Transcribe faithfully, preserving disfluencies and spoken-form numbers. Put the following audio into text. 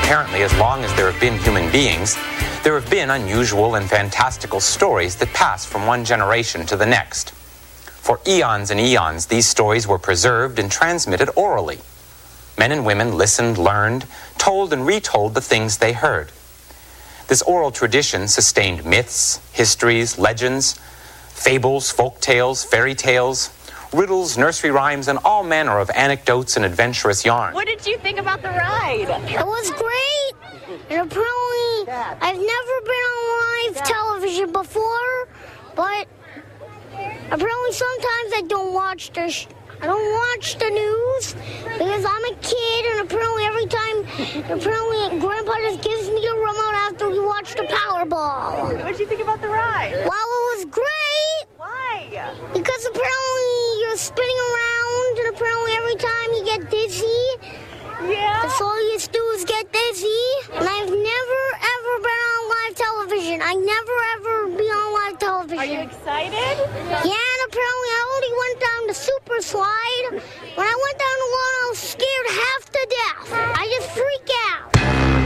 Apparently, as long as there have been human beings, there have been unusual and fantastical stories that pass from one generation to the next. For eons and eons, these stories were preserved and transmitted orally. Men and women listened, learned, told and retold the things they heard. This oral tradition sustained myths, histories, legends, fables, folk tales, fairy tales, riddles, nursery rhymes, and all manner of anecdotes and adventurous yarns. What did you think about the ride? It was great. And apparently, I've never been on live television before, but apparently sometimes I don't watch the sh- I don't watch the news because I'm a kid, and apparently every time, apparently Grandpa just gives me a remote after we watch the Powerball. What did you think about the ride? Well, it was great. Why? Because apparently you're spinning around, and apparently every time you get dizzy. Yeah? That's all you do is get dizzy. And I've never, ever been on live television. I never, ever be on live television. Are you excited? Yeah, and apparently I only went down the super slide. When I